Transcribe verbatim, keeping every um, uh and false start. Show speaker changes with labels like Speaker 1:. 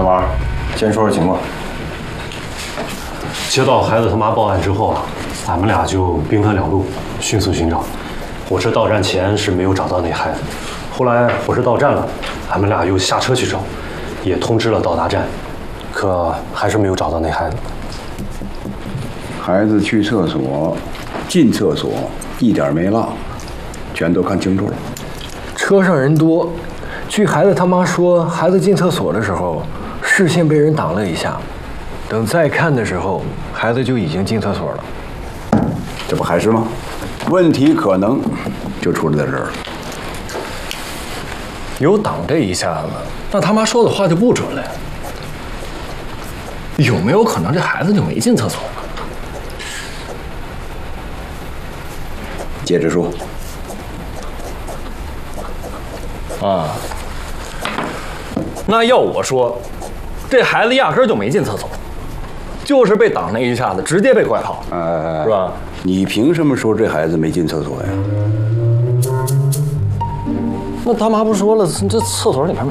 Speaker 1: 小王，先说说情况。
Speaker 2: 接到孩子他妈报案之后啊，俺们俩就兵分两路，迅速寻找。火车到站前是没有找到那孩子，后来火车到站了，俺们俩又下车去找，也通知了到达站，可还是没有找到那孩子。
Speaker 3: 孩子去厕所，进厕所一点没落，全都看清楚了。
Speaker 4: 车上人多，据孩子他妈说，孩子进厕所的时候，视线被人挡了一下，等再看的时候，孩子就已经进厕所了。
Speaker 3: 这不还是吗？问题可能就出在这儿了。
Speaker 4: 有挡这一下子，那他妈说的话就不准了呀。有没有可能这孩子就没进厕所呢？
Speaker 3: 接着说。
Speaker 4: 啊，那要我说，这孩子压根儿就没进厕所，就是被挡那一下子，直接被拐跑，
Speaker 3: 呃，
Speaker 4: 是吧？
Speaker 3: 你凭什么说这孩子没进厕所呀？
Speaker 4: 那他妈不说了，这厕所里面